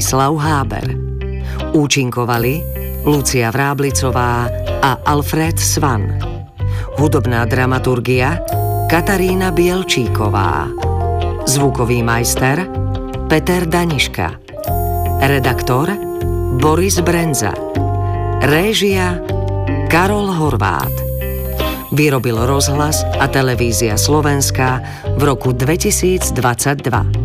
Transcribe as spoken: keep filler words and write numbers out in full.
Stanislav Háber. Účinkovali Lucia Vráblicová a Alfred Svan. Hudobná dramaturgia Katarína Bielčíková. Zvukový majster Peter Daniška. Redaktor Boris Brenza. Réžia Karol Horvát. Vyrobil Rozhlas a Televízia Slovenská v roku dvetisícdvadsaťdva.